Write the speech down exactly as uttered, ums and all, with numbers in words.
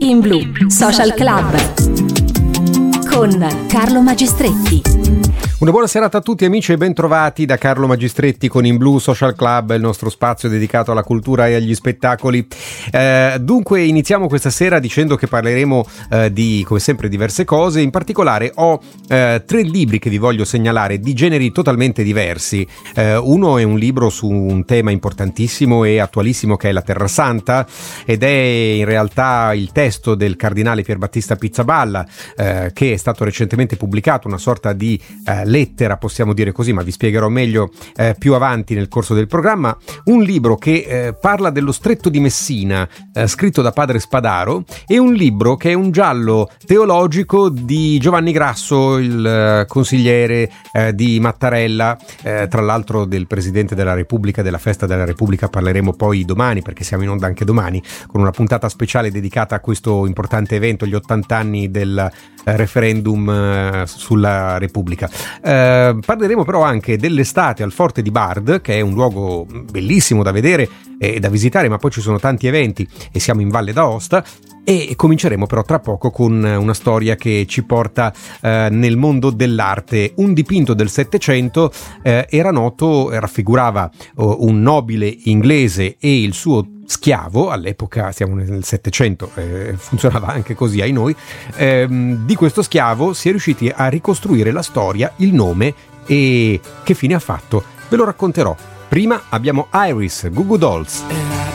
In Blu Social Club con Carlo Magistretti. Una buona serata a tutti amici e bentrovati da Carlo Magistretti con In Blu Social Club, il nostro spazio dedicato alla cultura e agli spettacoli. Eh, dunque iniziamo questa sera dicendo che parleremo eh, di, come sempre, diverse cose. In particolare ho eh, tre libri che vi voglio segnalare di generi totalmente diversi. Eh, uno è un libro su un tema importantissimo e attualissimo che è la Terra Santa, ed è in realtà il testo del cardinale Pierbattista Pizzaballa eh, che è stato recentemente pubblicato, una sorta di eh, lettera, possiamo dire così, ma vi spiegherò meglio eh, più avanti nel corso del programma. Un libro che eh, parla dello Stretto di Messina, eh, scritto da padre Spadaro, e un libro che è un giallo teologico di Giovanni Grasso, il eh, consigliere eh, di Mattarella, eh, tra l'altro del Presidente della Repubblica, della Festa della Repubblica parleremo poi domani, perché siamo in onda anche domani, con una puntata speciale dedicata a questo importante evento, gli ottanta anni del eh, referendum eh, sulla Repubblica. Eh, parleremo però anche dell'estate al Forte di Bard, che è un luogo bellissimo da vedere e da visitare, ma poi ci sono tanti eventi e siamo in Valle d'Aosta. E cominceremo però tra poco con una storia che ci porta eh, nel mondo dell'arte. Un dipinto del Settecento eh, era noto, raffigurava oh, un nobile inglese e il suo schiavo, all'epoca siamo nel Settecento, eh, funzionava anche così ai noi, ehm, di questo schiavo si è riusciti a ricostruire la storia, il nome e che fine ha fatto. Ve lo racconterò. Prima abbiamo Iris, Goo Goo Dolls.